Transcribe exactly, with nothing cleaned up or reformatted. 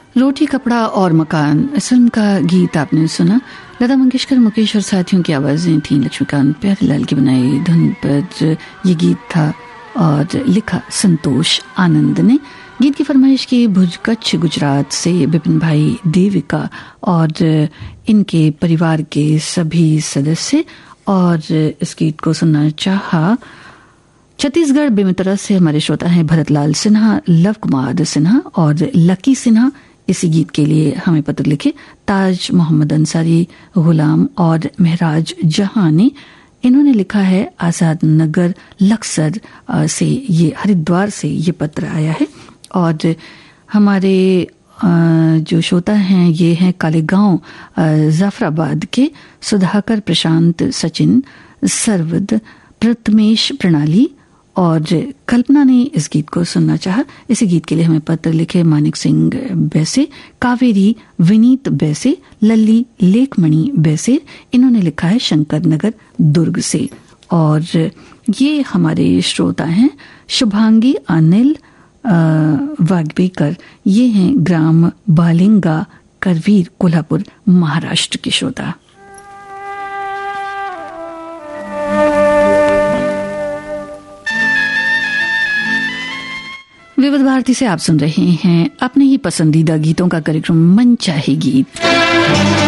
रोटी कपड़ा और मकान इस फिल्म का गीत आपने सुना। लता मंगेशकर, मुकेश और साथियों की आवाजें थीं। लक्ष्मीकांत प्यारेलाल की बनाई धुन पर ये गीत था और लिखा संतोष आनंद ने। गीत की फरमाइश की भुज कच्छ गुजरात से विपिन भाई देविका और इनके परिवार के सभी सदस्य, और इस गीत को सुनना चाहा छत्तीसगढ़ बेमेतरा से हमारे श्रोता हैं भरतलाल सिन्हा, लव कुमार सिन्हा और लकी सिन्हा। इसी गीत के लिए हमें पत्र लिखे ताज मोहम्मद अंसारी, गुलाम और महराज जहां ने। इन्होंने लिखा है आजाद नगर लक्सर से, ये हरिद्वार से ये पत्र आया है। और हमारे जो श्रोता हैं ये हैं कालेगांव जाफराबाद के सुधाकर, प्रशांत, सचिन, सरवद, प्रथमेश, प्रणाली और कल्पना ने इस गीत को सुनना चाहा। इसी गीत के लिए हमें पत्र लिखे मानिक सिंह बैसे, कावेरी, विनीत बैसे, लल्ली, लेखमणि बैसे। इन्होंने लिखा है शंकर नगर दुर्ग से। और ये हमारे श्रोता हैं शुभांगी, अनिल वाग्बेकर, ये हैं ग्राम बालिंगा, करवीर, कोल्हापुर, महाराष्ट्र के श्रोता। विविध भारती से आप सुन रहे हैं अपने ही पसंदीदा गीतों का कार्यक्रम मन चाहे गीत।